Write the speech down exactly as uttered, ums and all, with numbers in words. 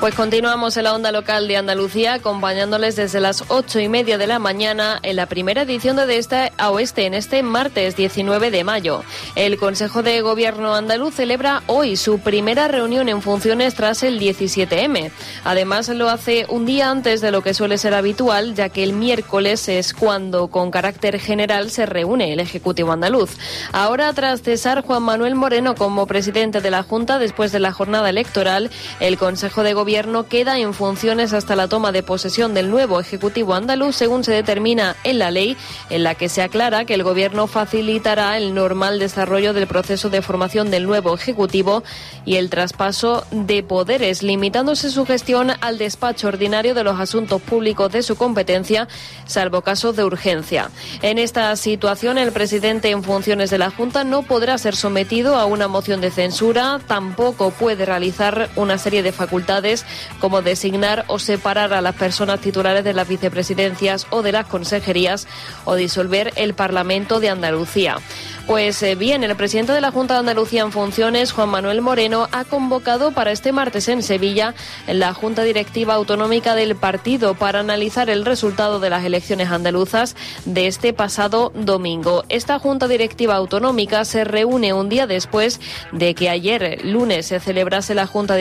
Pues continuamos en la onda local de Andalucía, acompañándoles desde las ocho y media de la mañana en la primera edición de De Este a Oeste, en este martes diecinueve de mayo. El Consejo de Gobierno andaluz celebra hoy su primera reunión en funciones tras el diecisiete eme. Además, lo hace un día antes de lo que suele ser habitual, ya que el miércoles es cuando, con carácter general, se reúne el Ejecutivo andaluz. Ahora, tras cesar Juan Manuel Moreno como presidente de la Junta después de la jornada electoral, el Consejo de Gobierno Gobierno queda en funciones hasta la toma de posesión del nuevo Ejecutivo andaluz, según se determina en la ley, en la que se aclara que el Gobierno facilitará el normal desarrollo del proceso de formación del nuevo Ejecutivo y el traspaso de poderes, limitándose su gestión al despacho ordinario de los asuntos públicos de su competencia, salvo casos de urgencia. En esta situación, el presidente en funciones de la Junta no podrá ser sometido a una moción de censura, tampoco puede realizar una serie de facultades como designar o separar a las personas titulares de las vicepresidencias o de las consejerías o disolver el Parlamento de Andalucía. Pues eh, bien, el presidente de la Junta de Andalucía en funciones, Juan Manuel Moreno, ha convocado para este martes en Sevilla la Junta Directiva Autonómica del partido para analizar el resultado de las elecciones andaluzas de este pasado domingo. Esta Junta Directiva Autonómica se reúne un día después de que ayer lunes se celebrase la Junta